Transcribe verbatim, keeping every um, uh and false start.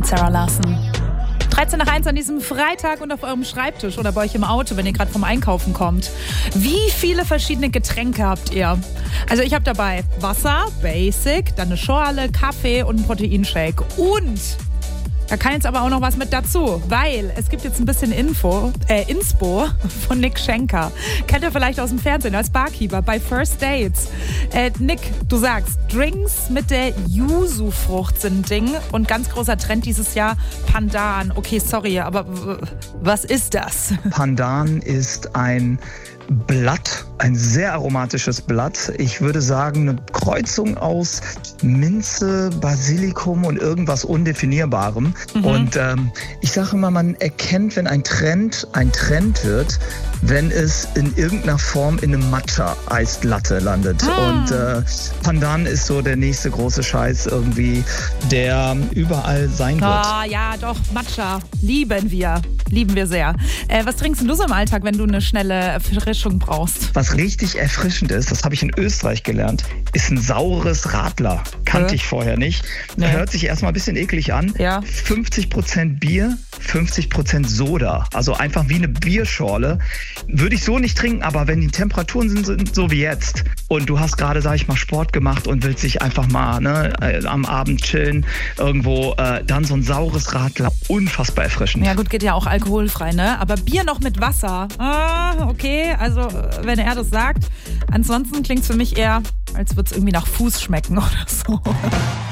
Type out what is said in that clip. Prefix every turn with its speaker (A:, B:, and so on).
A: mit Sarah Larson. dreizehn nach eins an diesem Freitag und auf eurem Schreibtisch oder bei euch im Auto, wenn ihr gerade vom Einkaufen kommt. Wie viele verschiedene Getränke habt ihr? Also ich habe dabei Wasser, Basic, dann eine Schorle, Kaffee und einen Proteinshake. Und da kann jetzt aber auch noch was mit dazu, weil es gibt jetzt ein bisschen Info, äh, Inspo von Nick Schenker. Kennt ihr vielleicht aus dem Fernsehen als Barkeeper bei First Dates. Äh, Nick, du sagst, Drinks mit der Yuzu-Frucht sind ein Ding und ganz großer Trend dieses Jahr, Pandan. Okay, sorry, aber w- was ist das?
B: Pandan ist ein Blatt, ein sehr aromatisches Blatt. Ich würde sagen, eine Kreuzung aus Minze, Basilikum und irgendwas Undefinierbarem. Mhm. Und ähm, ich sage immer, man erkennt, wenn ein Trend ein Trend wird, wenn es in irgendeiner Form in einem Matcha-Eislatte landet. Ah. Und äh, Pandan ist so der nächste große Scheiß irgendwie, der überall sein wird.
A: Ah, ja, doch, Matcha. Lieben wir. Lieben wir sehr. Äh, was trinkst du so im Alltag, wenn du eine schnelle Erfrischung brauchst?
B: Was richtig erfrischend ist, das habe ich in Österreich gelernt, ist ein saures Radler. Kannte äh. ich vorher nicht. Nee. Hört sich erstmal ein bisschen eklig an.
A: Ja.
B: fünfzig Prozent Bier, fünfzig Prozent Soda. Also einfach wie eine Bierschorle. Würde ich so nicht trinken, aber wenn die Temperaturen sind, sind so wie jetzt und du hast gerade, sag ich mal, Sport gemacht und willst dich einfach mal ne, am Abend chillen, irgendwo, äh, dann so ein saures Radler, unfassbar erfrischend.
A: Ja gut, geht ja auch alkoholfrei, ne? Aber Bier noch mit Wasser. Ah, okay, also wenn er das sagt. Ansonsten klingt es für mich eher, als würde es irgendwie nach Fuß schmecken oder so.